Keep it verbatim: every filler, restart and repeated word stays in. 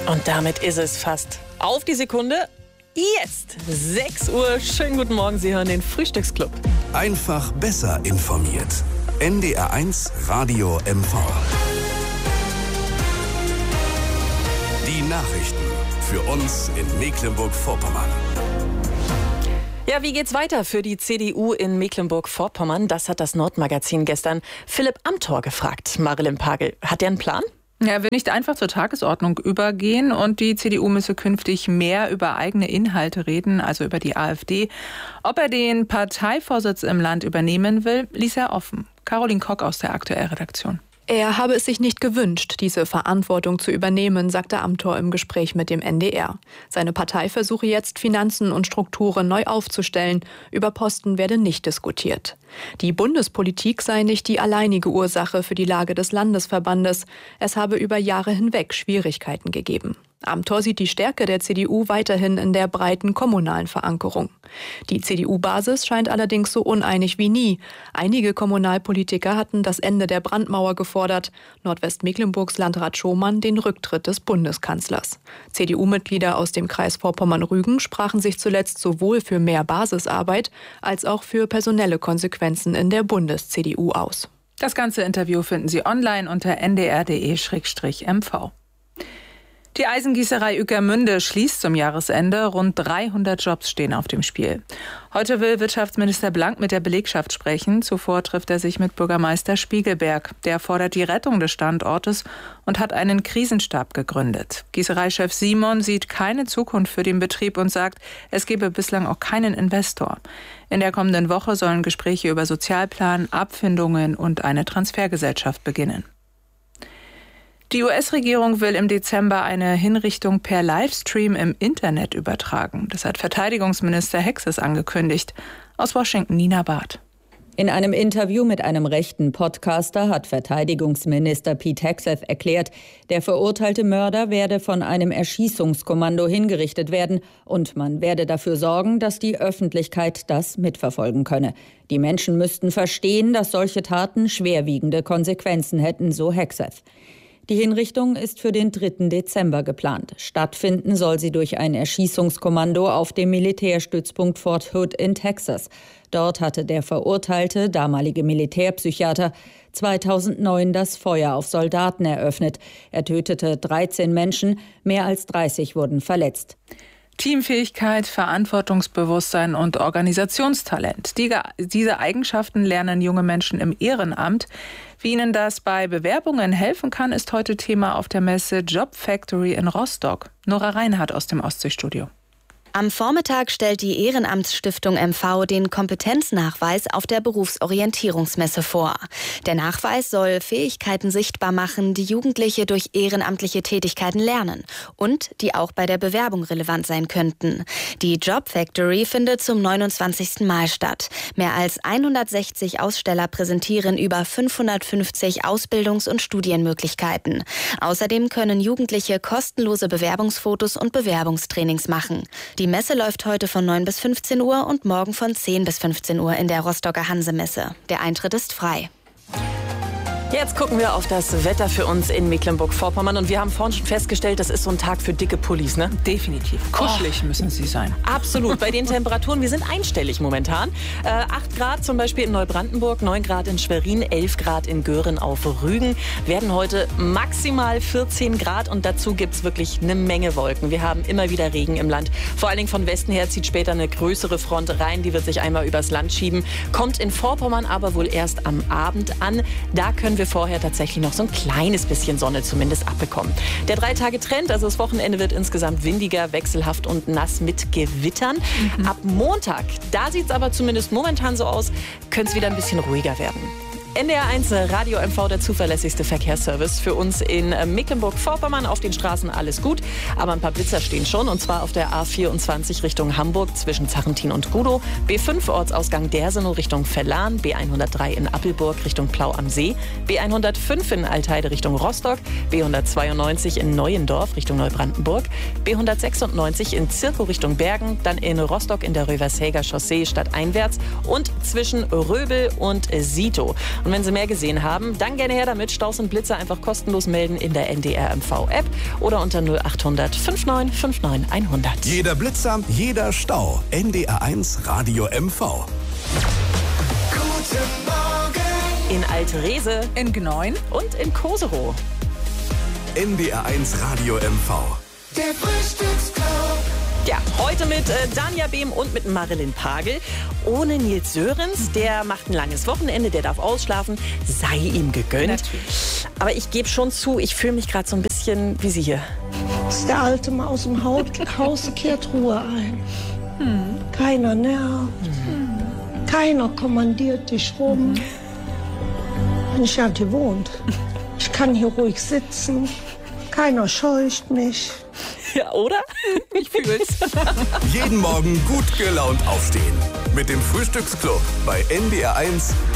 Und damit ist es fast auf die Sekunde. Jetzt sechs Uhr. Schönen guten Morgen, Sie hören den Frühstücksclub. Einfach besser informiert. N D R eins Radio M V. Die Nachrichten für uns in Mecklenburg-Vorpommern. Ja, wie geht's weiter für die C D U in Mecklenburg-Vorpommern? Das hat das Nordmagazin gestern Philipp Amthor gefragt. Marilyn Pagel, hat er einen Plan? Er will nicht einfach zur Tagesordnung übergehen und die C D U müsse künftig mehr über eigene Inhalte reden, also über die AfD. Ob er den Parteivorsitz im Land übernehmen will, ließ er offen. Caroline Kock aus der Aktuell-Redaktion. Er habe es sich nicht gewünscht, diese Verantwortung zu übernehmen, sagte Amthor im Gespräch mit dem N D R. Seine Partei versuche jetzt, Finanzen und Strukturen neu aufzustellen. Über Posten werde nicht diskutiert. Die Bundespolitik sei nicht die alleinige Ursache für die Lage des Landesverbandes. Es habe über Jahre hinweg Schwierigkeiten gegeben. Amthor sieht die Stärke der C D U weiterhin in der breiten kommunalen Verankerung. Die C D U-Basis scheint allerdings so uneinig wie nie. Einige Kommunalpolitiker hatten das Ende der Brandmauer gefordert. Nordwestmecklenburgs Landrat Schomann den Rücktritt des Bundeskanzlers. C D U-Mitglieder aus dem Kreis Vorpommern-Rügen sprachen sich zuletzt sowohl für mehr Basisarbeit als auch für personelle Konsequenzen in der Bundes-C D U aus. Das ganze Interview finden Sie online unter n d r punkt d e slash m v. Die Eisengießerei Ueckermünde schließt zum Jahresende. Rund dreihundert Jobs stehen auf dem Spiel. Heute will Wirtschaftsminister Blank mit der Belegschaft sprechen. Zuvor trifft er sich mit Bürgermeister Spiegelberg. Der fordert die Rettung des Standortes und hat einen Krisenstab gegründet. Gießereichef Simon sieht keine Zukunft für den Betrieb und sagt, es gebe bislang auch keinen Investor. In der kommenden Woche sollen Gespräche über Sozialplan, Abfindungen und eine Transfergesellschaft beginnen. Die U S-Regierung will im Dezember eine Hinrichtung per Livestream im Internet übertragen. Das hat Verteidigungsminister Hexes angekündigt. Aus Washington Nina Barth. In einem Interview mit einem rechten Podcaster hat Verteidigungsminister Pete Hegseth erklärt, der verurteilte Mörder werde von einem Erschießungskommando hingerichtet werden und man werde dafür sorgen, dass die Öffentlichkeit das mitverfolgen könne. Die Menschen müssten verstehen, dass solche Taten schwerwiegende Konsequenzen hätten, so Hegseth. Die Hinrichtung ist für den dritten Dezember geplant. Stattfinden soll sie durch ein Erschießungskommando auf dem Militärstützpunkt Fort Hood in Texas. Dort hatte der verurteilte, damalige Militärpsychiater, zweitausendneun das Feuer auf Soldaten eröffnet. Er tötete dreizehn Menschen, mehr als dreißig wurden verletzt. Teamfähigkeit, Verantwortungsbewusstsein und Organisationstalent. Die, diese Eigenschaften lernen junge Menschen im Ehrenamt. Wie ihnen das bei Bewerbungen helfen kann, ist heute Thema auf der Messe Job Factory in Rostock. Nora Reinhardt aus dem Ostseestudio. Am Vormittag stellt die Ehrenamtsstiftung M V den Kompetenznachweis auf der Berufsorientierungsmesse vor. Der Nachweis soll Fähigkeiten sichtbar machen, die Jugendliche durch ehrenamtliche Tätigkeiten lernen und die auch bei der Bewerbung relevant sein könnten. Die Job Factory findet zum neunundzwanzigsten Mal statt. Mehr als hundertsechzig Aussteller präsentieren über fünfhundertfünfzig Ausbildungs- und Studienmöglichkeiten. Außerdem können Jugendliche kostenlose Bewerbungsfotos und Bewerbungstrainings machen. Die Messe läuft heute von neun bis fünfzehn Uhr und morgen von zehn bis fünfzehn Uhr in der Rostocker Hansemesse. Der Eintritt ist frei. Jetzt gucken wir auf das Wetter für uns in Mecklenburg-Vorpommern. Und wir haben vorhin schon festgestellt, das ist so ein Tag für dicke Pullis, ne? Definitiv. Kuschelig oh. müssen sie sein. Absolut. Bei den Temperaturen, wir sind einstellig momentan. Äh, acht Grad zum Beispiel in Neubrandenburg, neun Grad in Schwerin, elf Grad in Göhren auf Rügen. Werden heute maximal vierzehn Grad und dazu gibt es wirklich eine Menge Wolken. Wir haben immer wieder Regen im Land. Vor allen Dingen von Westen her zieht später eine größere Front rein. Die wird sich einmal übers Land schieben. Kommt in Vorpommern aber wohl erst am Abend an. Da können wir vorher tatsächlich noch so ein kleines bisschen Sonne zumindest abbekommen. Der Drei-Tage-Trend, also das Wochenende wird insgesamt windiger, wechselhaft und nass mit Gewittern. Mhm. Ab Montag, da sieht es aber zumindest momentan so aus, könnte es wieder ein bisschen ruhiger werden. N D R eins Radio M V, der zuverlässigste Verkehrsservice für uns in Mecklenburg-Vorpommern. Auf den Straßen alles gut, aber ein paar Blitzer stehen schon. Und zwar auf der A vierundzwanzig Richtung Hamburg zwischen Zarrentin und Gudow, B fünf Ortsausgang Dersenow Richtung Verlan, B hundertdrei in Appelburg Richtung Plau am See, B hundertfünf in Altheide Richtung Rostock, B hundertzweiundneunzig in Neuendorf Richtung Neubrandenburg, B hundertsechsundneunzig in Zirkow Richtung Bergen, dann in Rostock in der Rövershäger Chaussee stadteinwärts und zwischen Röbel und Sito. Und wenn Sie mehr gesehen haben, dann gerne her damit. Staus und Blitzer einfach kostenlos melden in der N D R M V-App oder unter null acht hundert neunundfünfzig neunundfünfzig hundert. Jeder Blitzer, jeder Stau. N D R eins Radio M V. Guten Morgen. In Alt-Rehse, In Gneun und in Koserow. N D R eins Radio M V. Der Frühstücksclub. Ja, heute mit äh, Danja Behm und mit Marilyn Pagel. Ohne Nils Sörensen, der macht ein langes Wochenende, der darf ausschlafen, sei ihm gegönnt. Natürlich. Aber ich gebe schon zu, ich fühle mich gerade so ein bisschen wie Sie hier. Ist der alte Mann aus dem Haus, Haus kehrt Ruhe ein. Hm. Keiner nervt. Hm. Keiner kommandiert dich rum. Bin ich ja gewohnt. Ich kann hier ruhig sitzen. Keiner scheucht mich. Ja, oder? Ich fühl's. Jeden Morgen gut gelaunt aufstehen. Mit dem Frühstücksclub bei N D R eins